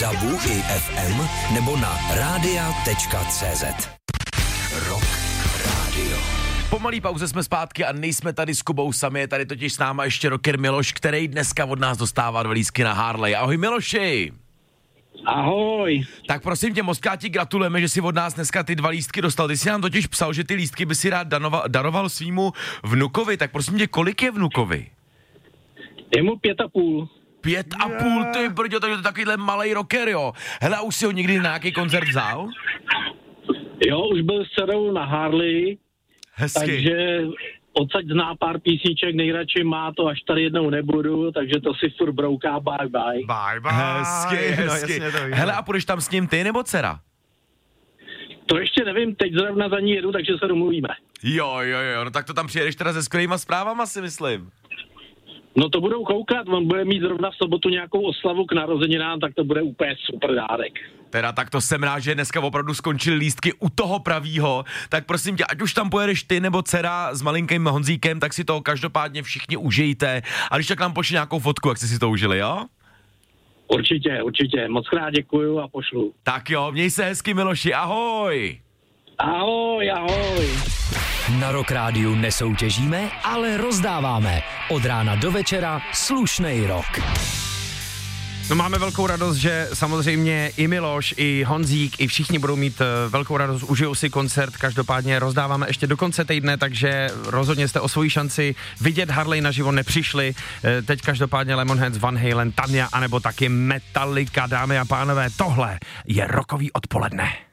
DABu i FM nebo na radia.cz. Rock Radio. Po malý pauze jsme zpátky a nejsme tady s Kubou sami, je tady totiž s náma ještě rocker Miloš, který dneska od nás dostává 2 lístky na Harley. Ahoj Miloši! Ahoj. Tak prosím tě, mockrát ti gratulujeme, že si od nás dneska ty 2 lístky dostal. Ty jsi nám totiž psal, že ty lístky by si rád daroval svýmu vnukovi, tak prosím tě, kolik je vnukovi? Je mu 5,5. 5,5, ty brďo, takže to je takovýhle malej rocker, jo. Hele, a už si ho někdy na nějaký koncert vzal? Jo, už byl s dcerou na Harley, Hezky. takže odsaď zná pár písniček, nejradši má to, až tady jednou nebudu, takže to si furt brouká bye bye. Bye bye. Hezky. No, jasně, to vím. Hele, a půjdeš tam s ním ty nebo dcera? To ještě nevím, teď zrovna za ní jedu, takže se domluvíme. Jo, no tak to tam přijedeš teda se skvělýma zprávama, si myslím. No to budou koukat, on bude mít zrovna v sobotu nějakou oslavu k narozeninám, tak to bude úplně super dárek. Teda tak to jsem rád, že dneska opravdu skončily lístky u toho pravýho, tak prosím tě, ať už tam pojedeš ty nebo dcera s malinkým Honzíkem, tak si to každopádně všichni užijte a když tak nám pošli nějakou fotku, jak jste si to užili, jo? Určitě, moc krát děkuju a pošlu. Tak jo, měj se hezky Miloši, ahoj! Ahoj. Na Rock Rádiu nesoutěžíme, ale rozdáváme. Od rána do večera slušnej rock. No máme velkou radost, že samozřejmě i Miloš, i Honzík, i všichni budou mít velkou radost, užijou si koncert, každopádně rozdáváme ještě do konce týdne, takže rozhodně jste o svoji šanci vidět Harley naživo nepřišli. Teď každopádně Lemonheads, Van Halen, Tanya, anebo taky Metallica, dámy a pánové, tohle je rockový odpoledne.